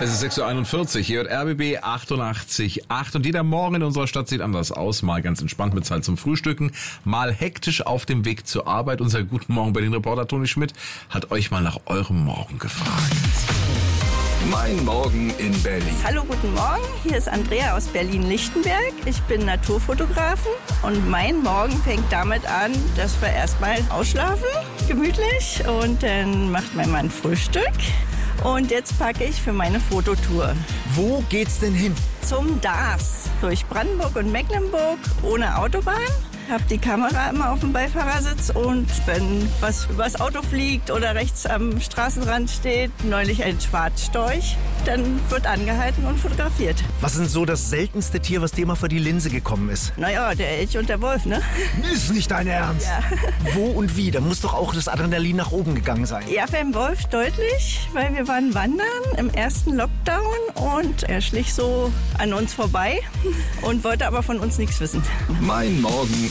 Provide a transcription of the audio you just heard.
Es ist 6.41 Uhr, hier hört RBB 88.8 und jeder Morgen in unserer Stadt sieht anders aus. Mal ganz entspannt mit Zeit zum Frühstücken, mal hektisch auf dem Weg zur Arbeit. Unser Guten Morgen Berlin-Reporter Toni Schmidt hat euch mal nach eurem Morgen gefragt. Mein Morgen in Berlin. Hallo, guten Morgen. Hier ist Andrea aus Berlin-Lichtenberg. Ich bin Naturfotografin und mein Morgen fängt damit an, dass wir erstmal ausschlafen, gemütlich, und dann macht mein Mann Frühstück. Und jetzt packe ich für meine Fototour. Wo geht's denn hin? Zum Darß. Durch Brandenburg und Mecklenburg ohne Autobahn. Hab die Kamera immer auf dem Beifahrersitz und wenn was übers Auto fliegt oder rechts am Straßenrand steht, neulich ein Schwarzstorch, dann wird angehalten und fotografiert. Was ist denn so das seltenste Tier, was dir mal vor die Linse gekommen ist? Naja, der Elch und der Wolf, ne? Ist nicht dein Ernst? Ja. Wo und wie? Da muss doch auch das Adrenalin nach oben gegangen sein. Ja, beim Wolf deutlich, weil wir waren wandern im ersten Lockdown und er schlich so an uns vorbei und wollte aber von uns nichts wissen. Mein Morgen